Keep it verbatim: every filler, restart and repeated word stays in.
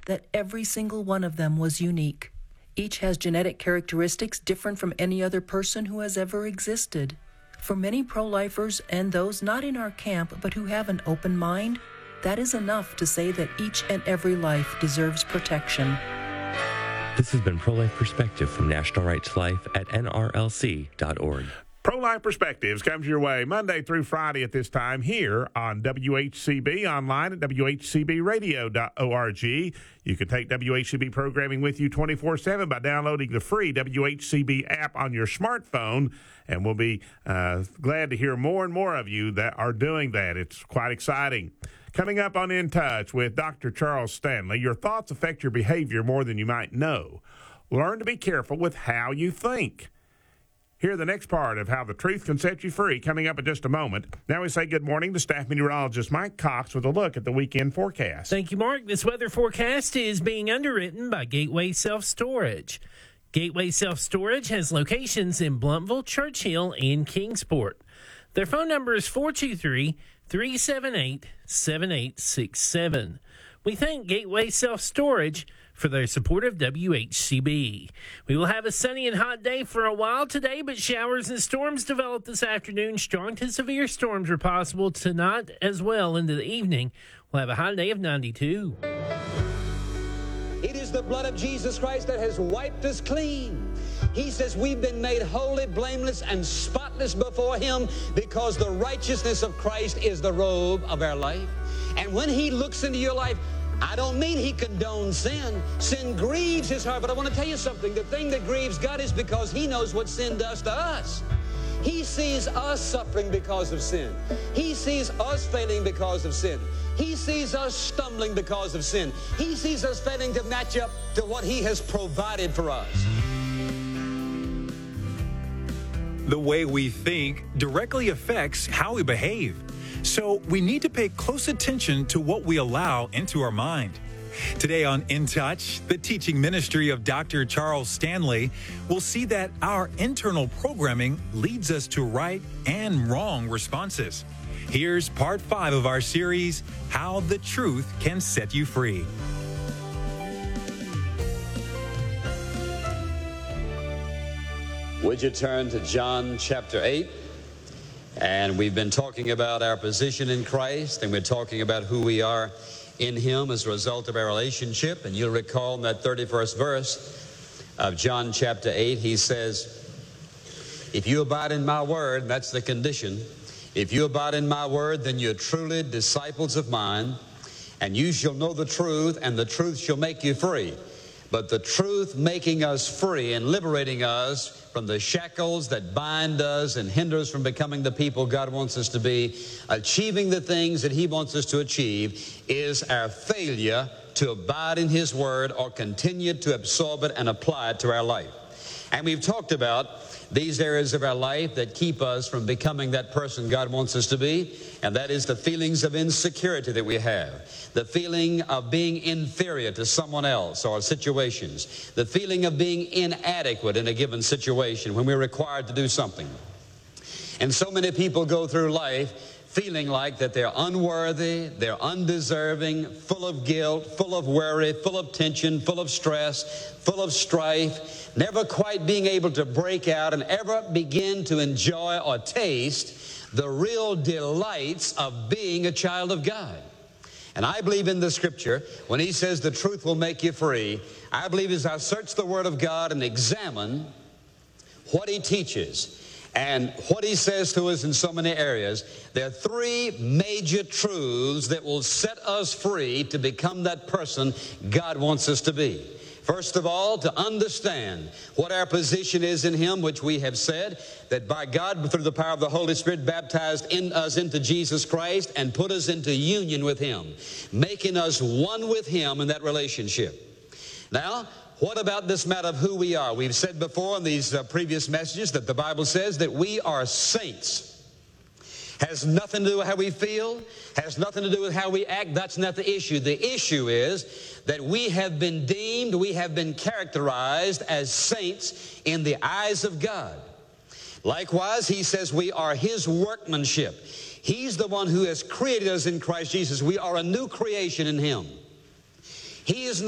that every single one of them was unique. Each has genetic characteristics different from any other person who has ever existed. For many pro-lifers and those not in our camp but who have an open mind, that is enough to say that each and every life deserves protection. This has been Pro-Life Perspective from National Right to Life at N R L C dot org. Pro-Life Perspectives comes your way Monday through Friday at this time here on W H C B, online at W H C B radio dot org. You can take W H C B programming with you twenty-four seven by downloading the free W H C B app on your smartphone, and we'll be uh, glad to hear more and more of you that are doing that. It's quite exciting. Coming up on In Touch with Doctor Charles Stanley, your thoughts affect your behavior more than you might know. Learn to be careful with how you think. Hear the next part of How the Truth Can Set You Free coming up in just a moment. Now we say good morning to staff meteorologist Mike Cox with a look at the weekend forecast. Thank you, Mark. This weather forecast is being underwritten by Gateway Self-Storage. Gateway Self-Storage has locations in Blountville, Churchill, and Kingsport. Their phone number is four two three, three seven eight, seven eight six seven. We thank Gateway Self-Storage for their support of W H C B. We will have a sunny and hot day for a while today, but showers and storms develop this afternoon. Strong to severe storms are possible tonight as well into the evening. We'll have a high day of ninety-two. It is the blood of Jesus Christ that has wiped us clean. He says we've been made holy, blameless, and spotless before Him because the righteousness of Christ is the robe of our life. And when He looks into your life, I don't mean He condones sin. Sin grieves His heart, but I want to tell you something. The thing that grieves God is because He knows what sin does to us. He sees us suffering because of sin. He sees us failing because of sin. He sees us stumbling because of sin. He sees us failing to match up to what He has provided for us. The way we think directly affects how we behave. So we need to pay close attention to what we allow into our mind. Today on In Touch, the teaching ministry of Doctor Charles Stanley, will see that our internal programming leads us to right and wrong responses. Here's part five of our series, How the Truth Can Set You Free. Would you turn to John chapter eight? And we've been talking about our position in Christ, and we're talking about who we are in Him as a result of our relationship. And you'll recall in that thirty-first verse of John chapter eight, He says, if you abide in my word, that's the condition. If you abide in my word, then you're truly disciples of mine, and you shall know the truth, and the truth shall make you free. But the truth making us free and liberating us from the shackles that bind us and hinder us from becoming the people God wants us to be, achieving the things that He wants us to achieve, is our failure to abide in His word or continue to absorb it and apply it to our life. And we've talked about these areas of our life that keep us from becoming that person God wants us to be, and that is the feelings of insecurity that we have, the feeling of being inferior to someone else or situations, the feeling of being inadequate in a given situation when we're required to do something. And so many people go through life feeling like that they're unworthy, they're undeserving, full of guilt, full of worry, full of tension, full of stress, full of strife, never quite being able to break out and ever begin to enjoy or taste the real delights of being a child of God. And I believe in the Scripture, when He says the truth will make you free, I believe as I search the Word of God and examine what He teaches and what He says to us in so many areas, there are three major truths that will set us free to become that person God wants us to be. First of all, to understand what our position is in Him, which we have said, that by God, through the power of the Holy Spirit, baptized in us into Jesus Christ and put us into union with Him, making us one with Him in that relationship. Now, what about this matter of who we are? We've said before in these uh, previous messages that the Bible says that we are saints. Has nothing to do with how we feel, has nothing to do with how we act. That's not the issue. The issue is that we have been deemed, we have been characterized as saints in the eyes of God. Likewise, He says we are His workmanship. He's the one who has created us in Christ Jesus. We are a new creation in Him. He is